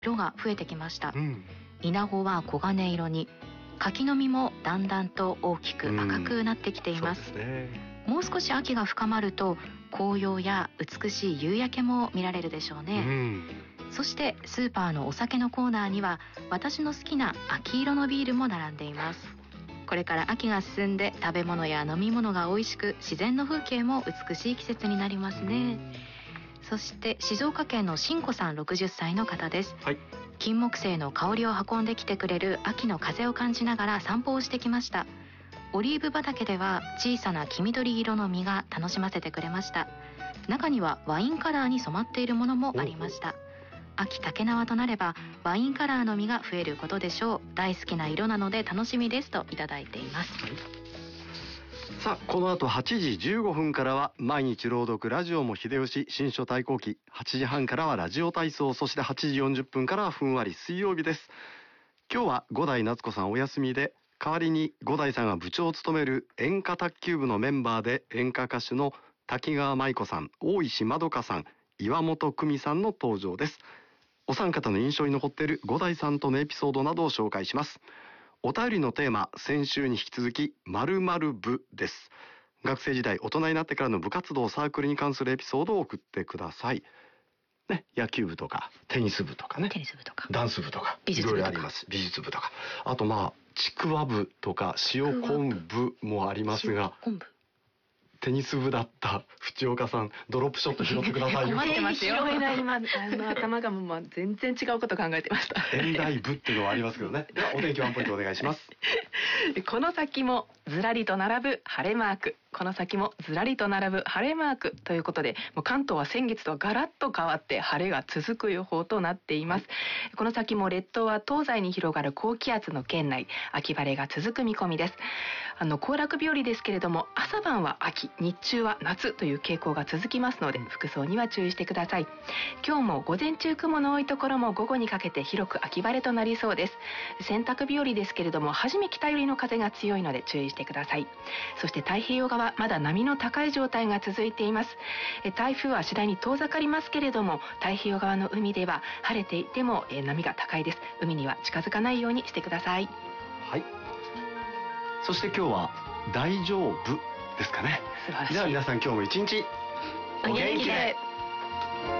色が増えてきました。イナゴは黄金色に、柿の実もだんだんと大きく赤くなってきています。もう少し秋が深まると紅葉や美しい夕焼けも見られるでしょうね。そしてスーパーのお酒のコーナーには私の好きな秋色のビールも並んでいます。これから秋が進んで食べ物や飲み物が美味しく、自然の風景も美しい季節になりますね。そして静岡県のしんこさん60歳の方です。金木犀の香りを運んできてくれる秋の風を感じながら散歩をしてきました。オリーブ畑では小さな黄緑色の実が楽しませてくれました。中にはワインカラーに染まっているものもありました。秋竹縄となればワインカラーの実が増えることでしょう。大好きな色なので楽しみですといただいています。 さあ、この後8時15分からは毎日朗読ラジオも秀吉新書対抗期、8時半からはラジオ体操、そして8時40分からはふんわり水曜日です。今日は五代夏子さんお休みで、代わりに五代さんが部長を務める演歌卓球部のメンバーで演歌歌手の滝川舞子さん、大石まどかさん、岩本久美さんの登場です。お三方の印象に残っている五代さんとのエピソードなどを紹介します。お便りのテーマ、先週に引き続き〇〇部です。学生時代、大人になってからの部活動、サークルに関するエピソードを送ってください。ね、野球部とかテニス部とかね、ダンス部とかいろいろあります。美術部とか、あとちくわ部とか塩昆布もありますが、テニス部だった淵岡さん、ドロップショット拾ってくださいよ。 困ってますよ。頭がもう全然違うこと考えてました。 演題部っていうのはありますけどね。ではお天気ワンポイントお願いします。 この先もずらりと並ぶ晴れマーク。この先もずらりと並ぶ晴れマークということで、もう関東は先月とはガラッと変わって晴れが続く予報となっています。この先も列島は東西に広がる高気圧の圏内、秋晴れが続く見込みです。行楽日和ですけれども、朝晩は秋、日中は夏という傾向が続きますので、服装には注意してください。今日も午前中雲の多いところも午後にかけて広く秋晴れとなりそうです。洗濯日和ですけれども、初め北寄りの風が強いので注意してください。そして太平洋側、まだ波の高い状態が続いています。台風は次第に遠ざかりますけれども、太平洋側の海では晴れていても波が高いです。海には近づかないようにしてください。 はい。そして今日は大丈夫ですかね。 素晴らしい。 では皆さん、今日も一日お元気で。